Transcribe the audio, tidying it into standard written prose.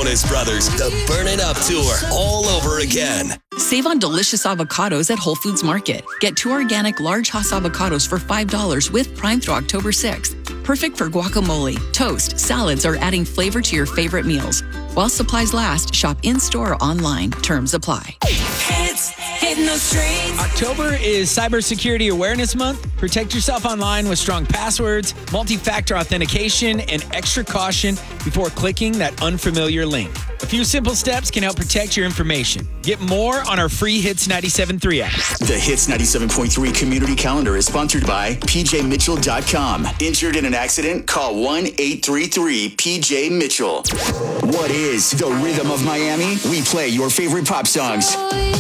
Jonas Brothers, the Burn It Up Tour, all over again. Save on delicious avocados at Whole Foods Market. Get 2 organic large Hass avocados for $5 with Prime through October 6th. Perfect for guacamole, toast, salads, or adding flavor to your favorite meals. While supplies last, shop in-store or online. Terms apply. Hits hitting the streets. October is Cybersecurity Awareness Month. Protect yourself online with strong passwords, multi-factor authentication, and extra caution before clicking that unfamiliar link. A few simple steps can help protect your information. Get more on our free Hits 97.3 app. The Hits 97.3 community calendar is sponsored by PJMitchell.com. Injured in an accident? Call 1-833-PJ-MITCHELL. What is the rhythm of Miami? We play your favorite pop songs.